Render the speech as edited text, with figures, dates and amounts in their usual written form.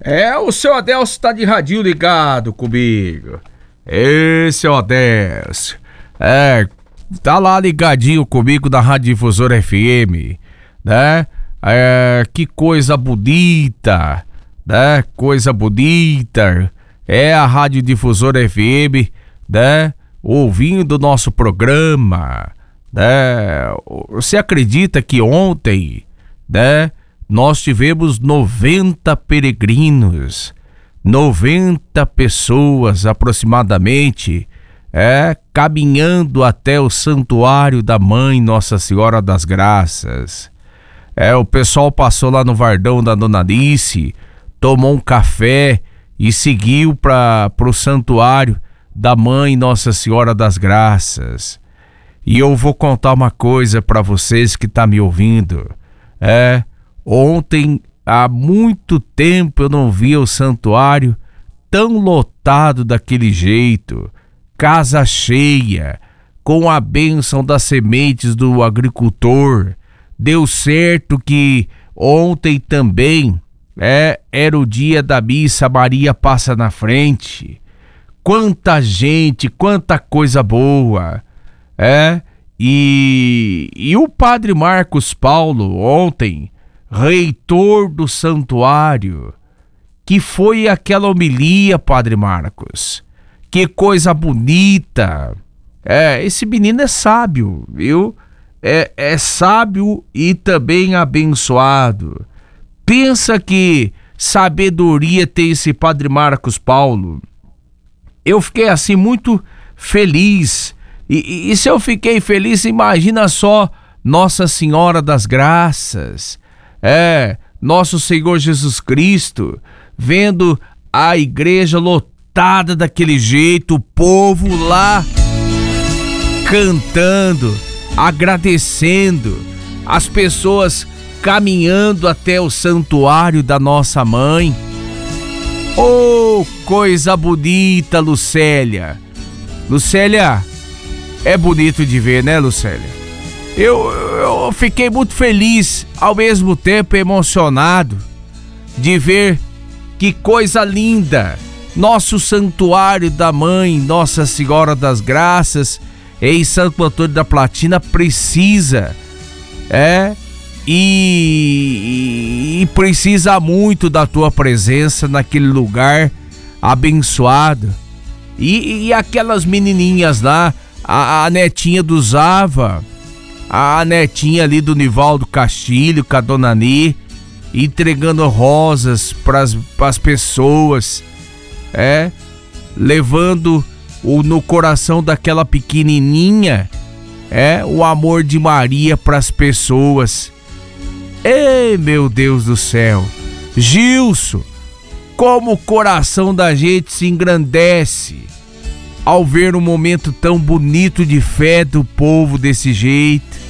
O seu Adelso tá de radinho ligado comigo. Esse é o Adelso. Tá lá ligadinho comigo na Rádio Difusora FM, né? Que coisa bonita, né? Coisa bonita. É a Rádio Difusora FM, né? Ouvindo o nosso programa, né? Você acredita que ontem, né? Nós tivemos 90 peregrinos, 90 pessoas aproximadamente, caminhando até o Santuário da Mãe Nossa Senhora das Graças. O pessoal passou lá no Vardão da Dona Alice, tomou um café e seguiu para o Santuário da Mãe Nossa Senhora das Graças. E eu vou contar uma coisa para vocês que tá me ouvindo. Ontem, há muito tempo eu não via o santuário tão lotado daquele jeito, casa cheia, com a bênção das sementes do agricultor. Deu certo que ontem também era o dia da missa Maria Passa na Frente. Quanta gente, quanta coisa boa, e o padre Marcos Paulo ontem, reitor do santuário, que foi aquela homilia, Padre Marcos, que coisa bonita. Esse menino é sábio, viu? É sábio e também abençoado. Pensa que sabedoria tem esse Padre Marcos Paulo. Eu fiquei assim muito feliz, e se eu fiquei feliz, imagina só Nossa Senhora das Graças, nosso Senhor Jesus Cristo, vendo a igreja lotada daquele jeito, o povo lá cantando, agradecendo, as pessoas caminhando até o santuário da nossa mãe. Oh, coisa bonita, Lucélia. Lucélia, é bonito de ver, né, Lucélia? Eu fiquei muito feliz, ao mesmo tempo emocionado, de ver que coisa linda. Nosso santuário da Mãe Nossa Senhora das Graças em Santo Antônio da Platina precisa, e precisa muito da tua presença naquele lugar abençoado. E aquelas menininhas lá, a netinha do Zava, a netinha ali do Nivaldo Castilho, com a Dona Ani, entregando rosas pras pessoas, levando no coração daquela pequenininha, o amor de Maria pras pessoas. Ei, meu Deus do céu, Gilson, como o coração da gente se engrandece ao ver um momento tão bonito de fé do povo desse jeito.